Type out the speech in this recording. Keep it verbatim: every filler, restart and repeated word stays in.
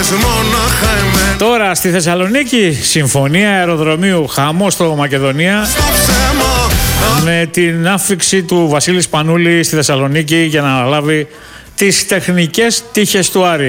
Τώρα στη Θεσσαλονίκη, συμφωνία αεροδρομίου, χαμό στο Μακεδονία, με την άφιξη του Βασίλη Σπανούλη στη Θεσσαλονίκη για να αναλάβει τις τεχνικές τύχες του Άρη.